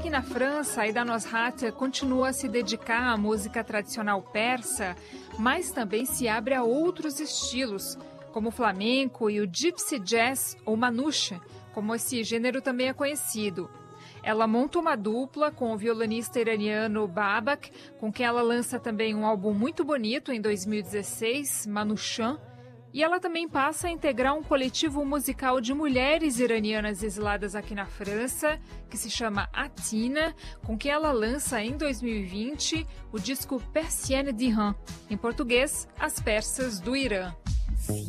aqui na França, Aida Nosrat continua a se dedicar à música tradicional persa, mas também se abre a outros estilos, como o flamenco e o gypsy jazz ou manouche, como esse gênero também é conhecido. Ela monta uma dupla com o violonista iraniano Babak, com quem ela lança também um álbum muito bonito em 2016, Manouchan, e ela também passa a integrar um coletivo musical de mulheres iranianas exiladas aqui na França, que se chama Atina, com quem ela lança em 2020 o disco Persienne d'Iran, em português, As Persas do Irã.